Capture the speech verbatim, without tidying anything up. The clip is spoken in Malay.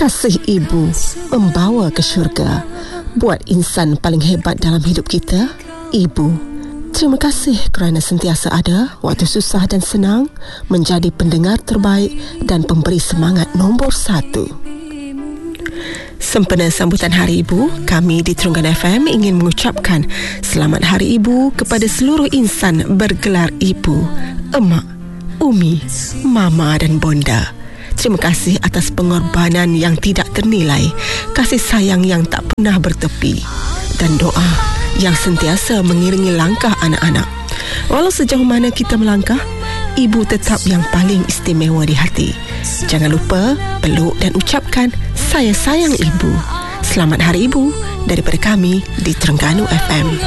Kasih ibu membawa ke syurga. Buat insan paling hebat dalam hidup kita, ibu. Terima kasih kerana sentiasa ada waktu susah dan senang, menjadi pendengar terbaik dan pemberi semangat nombor satu. Sempena sambutan Hari Ibu, kami di Terengganu F M ingin mengucapkan Selamat Hari Ibu kepada seluruh insan bergelar ibu, emak, umi, mama dan bonda. Terima kasih atas pengorbanan yang tidak ternilai, kasih sayang yang tak pernah bertepi, dan doa yang sentiasa mengiringi langkah anak-anak. Walau sejauh mana kita melangkah, ibu tetap yang paling istimewa di hati. Jangan lupa peluk dan ucapkan saya sayang ibu. Selamat Hari Ibu daripada kami di Terengganu F M.